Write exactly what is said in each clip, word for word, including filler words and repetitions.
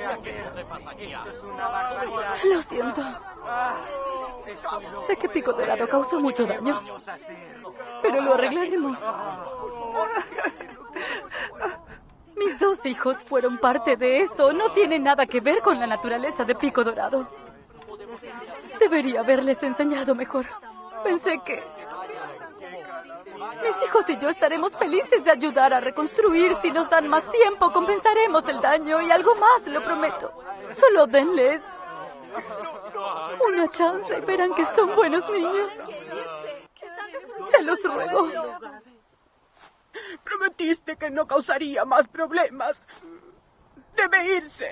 Lo siento. Sé que Pico Dorado causó mucho daño, pero lo arreglaremos. Mis dos hijos fueron parte de esto. No tiene nada que ver con la naturaleza de Pico Dorado. Debería haberles enseñado mejor. Pensé que mis hijos y yo estaremos felices de ayudar a reconstruir. Si nos dan más tiempo, compensaremos el daño y algo más, lo prometo. Solo denles una chance y verán que son buenos niños. Se los ruego. Prometiste que no causaría más problemas. Debe irse.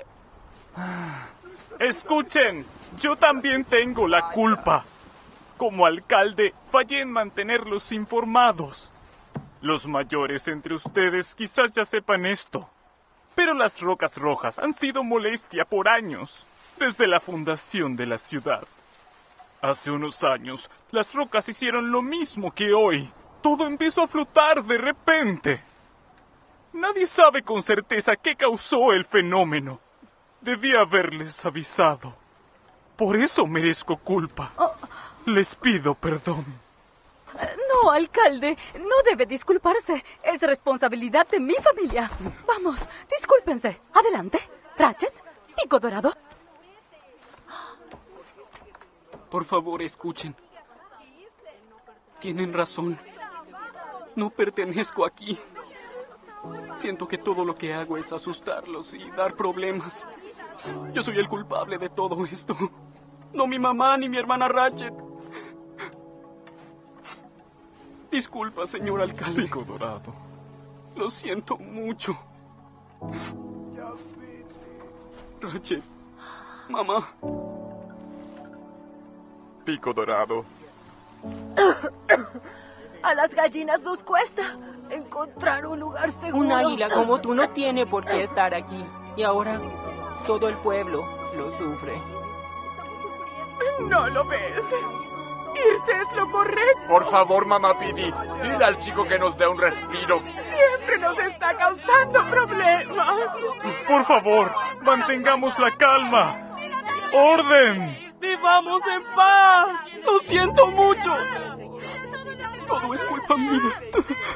Escuchen, yo también tengo la culpa. Como alcalde, fallé en mantenerlos informados. Los mayores entre ustedes quizás ya sepan esto, pero las Rocas Rojas han sido molestia por años, desde la fundación de la ciudad. Hace unos años, las rocas hicieron lo mismo que hoy. Todo empezó a flotar de repente. Nadie sabe con certeza qué causó el fenómeno. Debí haberles avisado. Por eso merezco culpa. Oh. Les pido perdón. No, alcalde, no debe disculparse. Es responsabilidad de mi familia. Vamos, discúlpense. Adelante. Ratchet, Pico Dorado. Por favor, escuchen. Tienen razón. No pertenezco aquí. Siento que todo lo que hago es asustarlos y dar problemas. Yo soy el culpable de todo esto. No mi mamá ni mi hermana Ratchet. Disculpa, señor alcalde. Pico Dorado. Lo siento mucho. Ratchet. Mamá. Pico Dorado. A las gallinas nos cuesta encontrar un lugar seguro. Un águila como tú no tiene por qué estar aquí. Y ahora todo el pueblo lo sufre. ¿No lo ves? Irse es lo correcto. Por favor, mamá Pidi, dile al chico que nos dé un respiro. Siempre nos está causando problemas. Por favor, mantengamos la calma. ¡Orden! ¡Vivamos en paz! Lo siento mucho. Todo es culpa mía.